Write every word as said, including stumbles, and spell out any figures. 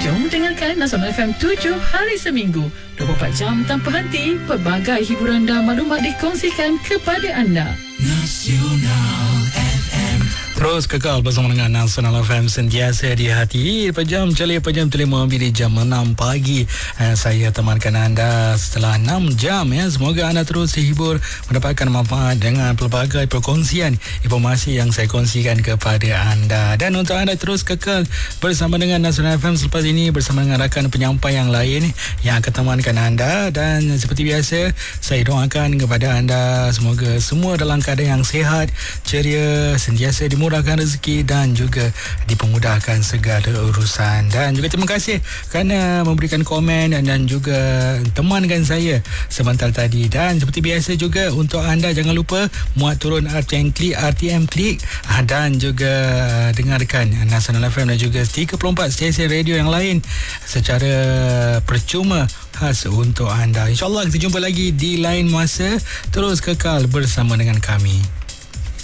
Jom dengarkan Nasional F M tujuh hari seminggu, dua puluh empat jam tanpa henti. Pelbagai hiburan dan maklumat dikongsikan kepada anda. Nasional F M. Terus kekal bersama dengan Nasional F M, sentiasa di hati. Pejam celik pejam telima di jam enam pagi. eh, Saya temankan anda setelah enam jam ya. Semoga anda terus terhibur, mendapatkan manfaat dengan pelbagai perkongsian informasi yang saya kongsikan kepada anda. Dan untuk anda terus kekal bersama dengan Nasional F M selepas ini, bersama dengan rakan penyampai yang lain yang akan temankan anda. Dan seperti biasa, saya doakan kepada anda semoga semua dalam keadaan yang sihat, ceria, sentiasa dimurahkan rezeki dan juga dipermudahkan segala urusan. Dan juga terima kasih kerana memberikan komen dan, dan juga temankan saya sebentar tadi. Dan seperti biasa juga untuk anda, jangan lupa muat turun R T M Klik, R T M Klik, dan juga dengarkan Nasional F M dan juga tiga puluh empat stesen radio yang lain secara percuma khas untuk anda. InsyaAllah kita jumpa lagi di lain masa. Terus kekal bersama dengan kami.